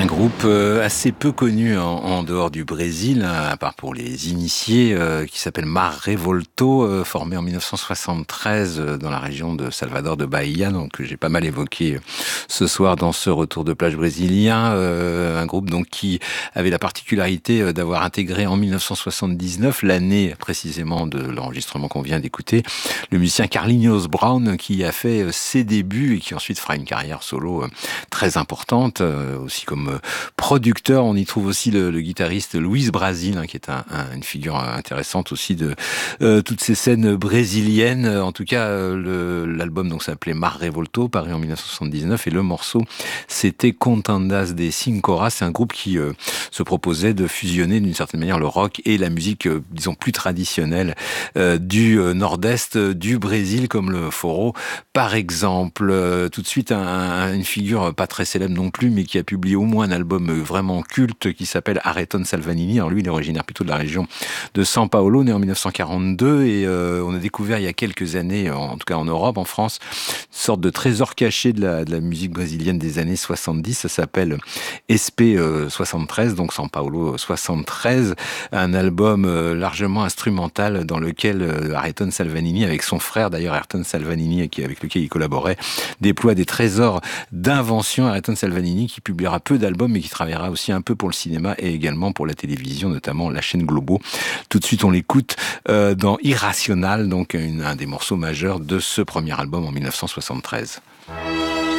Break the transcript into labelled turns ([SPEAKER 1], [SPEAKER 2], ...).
[SPEAKER 1] Un groupe assez peu connu en dehors du Brésil, à part pour les initiés, qui s'appelle Mar Revolto, formé en 1973 dans la région de Salvador de Bahia, donc que j'ai pas mal évoqué ce soir dans ce retour de plage brésilien. Un groupe donc qui avait la particularité d'avoir intégré en 1979, l'année précisément de l'enregistrement qu'on vient d'écouter, le musicien Carlinhos Brown, qui a fait ses débuts et qui ensuite fera une carrière solo très importante, aussi comme producteur. On y trouve aussi le guitariste Luis Brasil, qui est une figure intéressante aussi de toutes ces scènes brésiliennes. En tout cas, l'album donc s'appelait Mar Revolto, paru en 1979, et le morceau c'était Contendas de Cinco Horas. C'est un groupe qui se proposait de fusionner d'une certaine manière le rock et la musique, disons, plus traditionnelle du nord-est du Brésil, comme le forró par exemple. Tout de suite, une figure pas très célèbre non plus, mais qui a publié au moins un album vraiment culte qui s'appelle Ayrton Salvanini. Alors lui, il est originaire plutôt de la région de São Paulo, né en 1942, et on a découvert il y a quelques années, en tout cas en Europe, en France, une sorte de trésor caché de la musique brésilienne des années 70. Ça s'appelle SP 73, donc São Paulo 73, un album largement instrumental dans lequel Ayrton Salvanini, avec son frère d'ailleurs Ayrton Salvanini, avec lequel il collaborait, déploie des trésors d'invention. Ayrton Salvanini qui publiera peu d'albums mais qui travaillera aussi un peu pour le cinéma et également pour la télévision, notamment la chaîne Globo. Tout de suite on l'écoute dans Irrational, donc un des morceaux majeurs de ce premier album en 1973.